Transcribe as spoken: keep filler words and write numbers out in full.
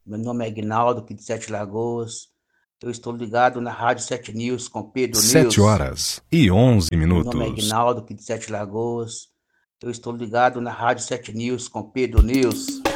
Meu nome é Aguinaldo, aqui de Sete Lagoas. Eu estou ligado na Rádio Sete News com Pedro Sete News. horas e onze Meu nome é minutos. Aguinaldo, aqui de Sete Lagoas. Eu estou ligado na Rádio Sete News com Pedro News.